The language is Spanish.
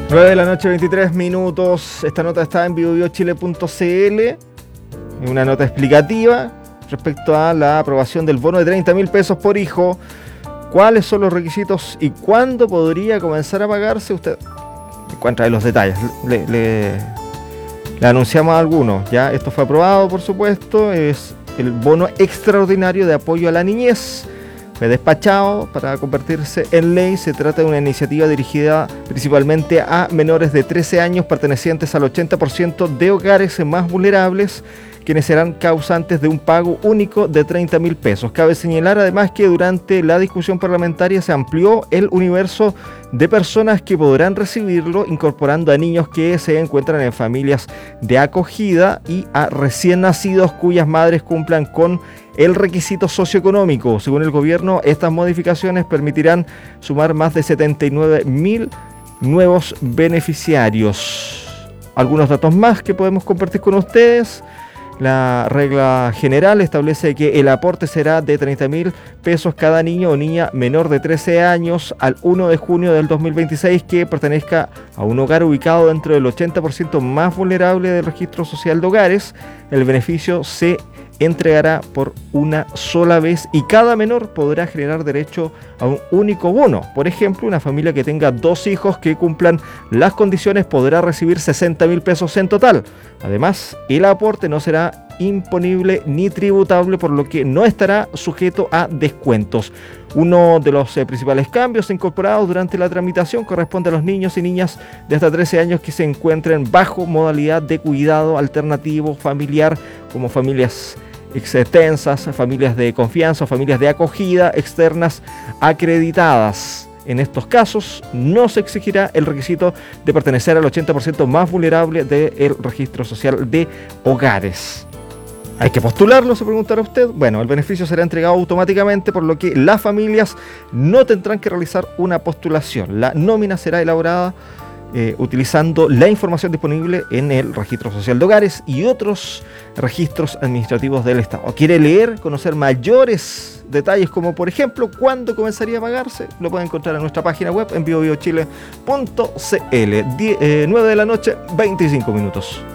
9 de la noche, 23 minutos. Esta nota está en biobiochile.cl. Una nota explicativa respecto a la aprobación del bono de 30.000 pesos por hijo. ¿Cuáles son los requisitos y cuándo podría comenzar a pagarse? Usted encuentra ahí los detalles. Le anunciamos algunos. Ya esto fue aprobado, por supuesto. Es el bono extraordinario de apoyo a la niñez. Fue despachado para convertirse en ley. Se trata de una iniciativa dirigida principalmente a menores de 13 años pertenecientes al 80% de hogares más vulnerables, quienes serán causantes de un pago único de 30.000 pesos. Cabe señalar además que durante la discusión parlamentaria se amplió el universo de personas que podrán recibirlo, incorporando a niños que se encuentran en familias de acogida y a recién nacidos cuyas madres cumplan con el requisito socioeconómico. Según el gobierno, estas modificaciones permitirán sumar más de 79.000 nuevos beneficiarios. Algunos datos más que podemos compartir con ustedes. La regla general establece que el aporte será de 30.000 pesos cada niño o niña menor de 13 años al 1 de junio del 2026 que pertenezca a un hogar ubicado dentro del 80% más vulnerable del registro social de hogares. El beneficio se entregará por una sola vez y cada menor podrá generar derecho a un único bono. Por ejemplo, una familia que tenga 2 hijos que cumplan las condiciones podrá recibir 60.000 pesos en total. Además, el aporte no será imponible ni tributable, por lo que no estará sujeto a descuentos. Uno de los principales cambios incorporados durante la tramitación corresponde a los niños y niñas de hasta 13 años que se encuentren bajo modalidad de cuidado alternativo familiar, como familias extensas, familias de confianza o familias de acogida externas acreditadas. En estos casos no se exigirá el requisito de pertenecer al 80% más vulnerable del registro social de hogares. ¿Hay que postularlo?, se preguntará usted. Bueno, el beneficio será entregado automáticamente, por lo que las familias no tendrán que realizar una postulación. La nómina será elaborada utilizando la información disponible en el registro social de hogares y otros registros administrativos del Estado. ¿Quiere leer, conocer mayores detalles, como por ejemplo cuándo comenzaría a pagarse? Lo puede encontrar en nuestra página web en biobiochile.cl. 9 de la noche, 25 minutos.